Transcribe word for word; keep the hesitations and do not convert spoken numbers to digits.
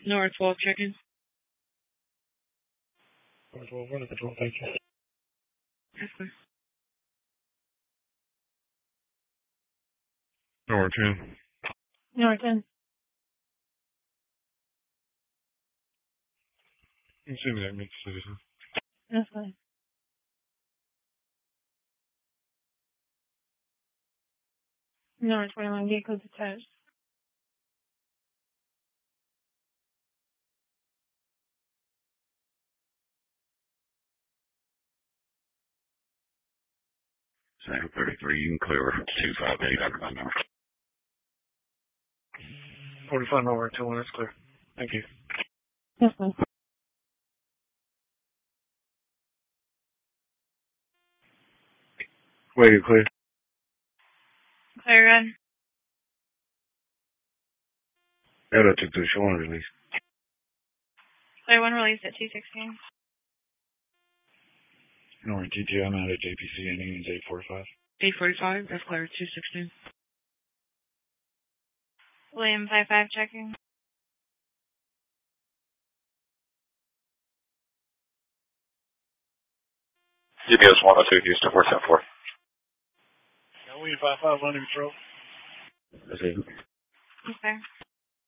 North twelve checking. North twelve, run the control, thank you. That's clear. North ten. North ten. You see me that mid citizen. That's fine. North twenty-one vehicles attached. Sam thirty-three, you can clear two five eight after my number. forty-five over two one, that's clear. Thank you. That's fine. Way you clear. Clear run. Echo two two, show one release. Clear one release at two sixteen. North T T, I'm out at J P C, ending is eight forty-five. eight forty-five, that's clear, two sixteen. William five five checking. G P S one oh two, Houston, four ten four. William five five, under control. That's it. Okay.